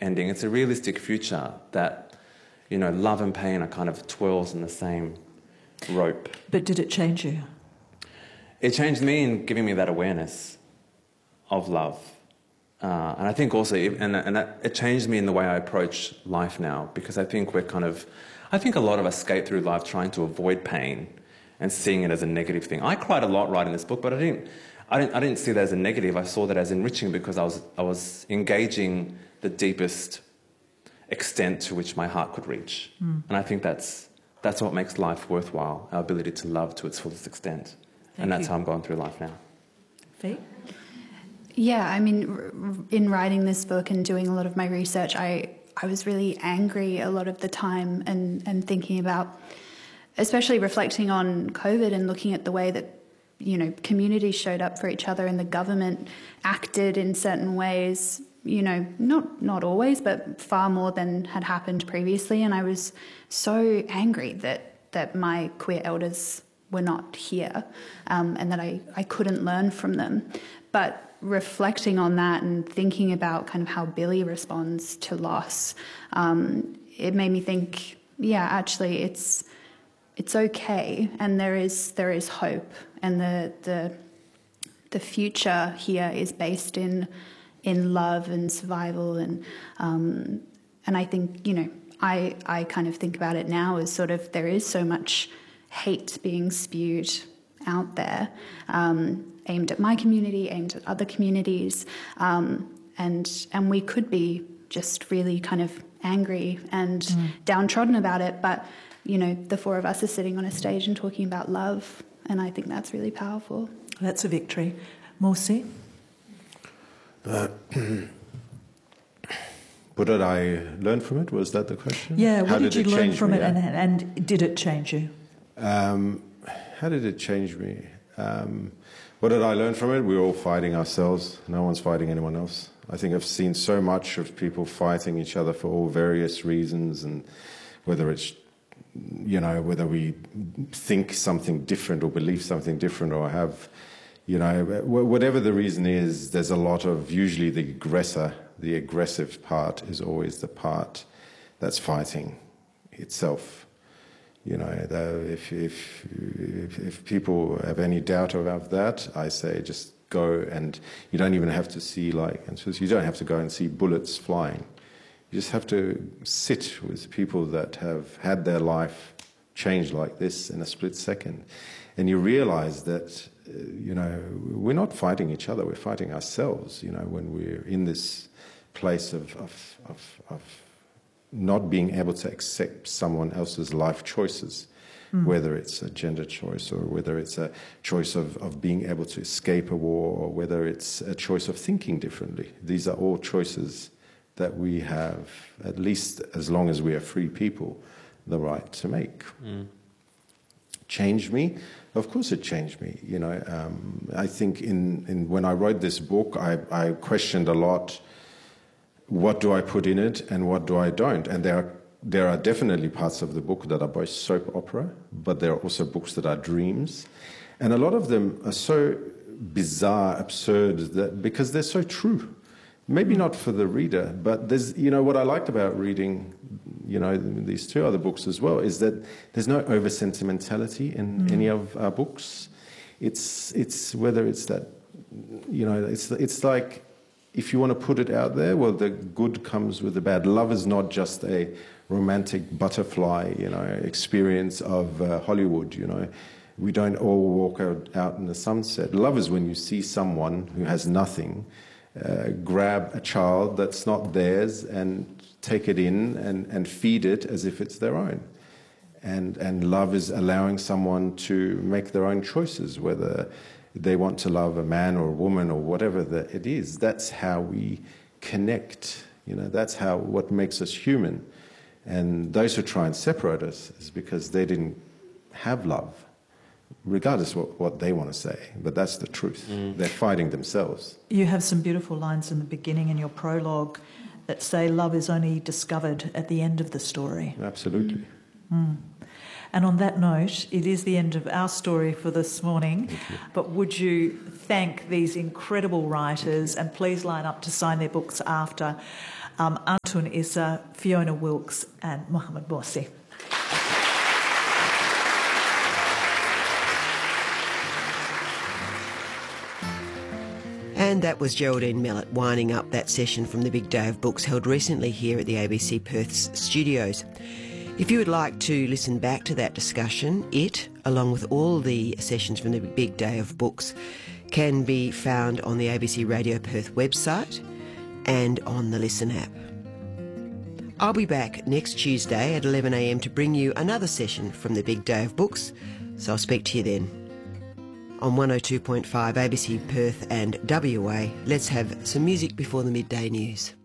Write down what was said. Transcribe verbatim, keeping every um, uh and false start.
ending. It's a realistic future that, you know, love and pain are kind of twirls in the same rope. But did it change you? It changed me in giving me that awareness of love. Uh, and I think also, and, and that, it changed me in the way I approach life now, because I think we're kind of, I think a lot of us skate through life trying to avoid pain and seeing it as a negative thing. I cried a lot writing this book, but I didn't, I didn't, I didn't see that as a negative. I saw that as enriching because I was, I was engaging the deepest extent to which my heart could reach. Mm. And I think that's, that's what makes life worthwhile, our ability to love to its fullest extent. Thank and that's you. How I'm going through life now. Fee? Yeah, I mean, in writing this book and doing a lot of my research, I, I was really angry a lot of the time and, and thinking about, especially reflecting on COVID and looking at the way that, you know, communities showed up for each other and the government acted in certain ways, you know, not, not always, but far more than had happened previously. And I was so angry that, that my queer elders were not here um, and that I, I couldn't learn from them. But reflecting on that and thinking about kind of how Billy responds to loss, um, it made me think, yeah, actually it's it's okay, and there is there is hope, and the the the future here is based in in love and survival, and um, and I think, you know, I I kind of think about it now as sort of there is so much hate being spewed out there, um, aimed at my community, aimed at other communities, um, and and we could be just really kind of angry and mm. downtrodden about it, but, you know, the four of us are sitting on a stage and talking about love, and I think that's really powerful. That's a victory. Morsi? Uh, what did I learn from it? Was that the question? Yeah, How what did, did you it learn from me? it, and, and did it change you? Um, how did it change me? Um, what did I learn from it? We're all fighting ourselves. No one's fighting anyone else. I think I've seen so much of people fighting each other for all various reasons, and whether it's, you know, whether we think something different or believe something different or have, you know, whatever the reason is, there's a lot of, usually the aggressor, the aggressive part is always the part that's fighting itself. You know, if, if if if people have any doubt about that, I say just go, and you don't even have to see like, and so you don't have to go and see bullets flying. You just have to sit with people that have had their life change like this in a split second, and you realize that, uh, you know, we're not fighting each other; we're fighting ourselves. You know, when we're in this place of of of, of not being able to accept someone else's life choices, mm. whether it's a gender choice or whether it's a choice of, of being able to escape a war or whether it's a choice of thinking differently. These are all choices that we have, at least as long as we are free people, the right to make. Mm. Changed me? Of course it changed me. You know, um, I think in, in when I wrote this book, I, I questioned a lot, what do I put in it and what do I don't? And there are, there are definitely parts of the book that are both soap opera, but there are also books that are dreams. And a lot of them are so bizarre, absurd, that because they're so true. Maybe not for the reader, but there's, you know, what I liked about reading, you know, these two other books as well, is that there's no over-sentimentality in mm. any of our books. It's, it's whether it's that, you know, it's, it's like, if you want to put it out there, well, the good comes with the bad. Love is not just a romantic butterfly, you know, experience of uh, Hollywood, you know. We don't all walk out, out in the sunset. Love is when you see someone who has nothing, uh, grab a child that's not theirs and take it in and, and feed it as if it's their own. And, and love is allowing someone to make their own choices, whether they want to love a man or a woman or whatever that it is. That's how we connect. You know, that's how what makes us human. And those who try and separate us is because they didn't have love, regardless of what, what they want to say. But that's the truth. Mm. They're fighting themselves. You have some beautiful lines in the beginning in your prologue that say love is only discovered at the end of the story. Absolutely. Mm. And on that note, it is the end of our story for this morning. But would you thank these incredible writers, and please line up to sign their books after. Um, Hamtun Issa, Fiona Wilkes and Mohammed Bossi. And that was Geraldine Mellett winding up that session from the Big Day of Books held recently here at the A B C Perth's studios. If you would like to listen back to that discussion, it, along with all the sessions from the Big Day of Books, can be found on the A B C Radio Perth website and on the Listen app. I'll be back next Tuesday at eleven a m to bring you another session from the Big Day of Books, so I'll speak to you then. On one oh two point five A B C Perth and W A, let's have some music before the midday news.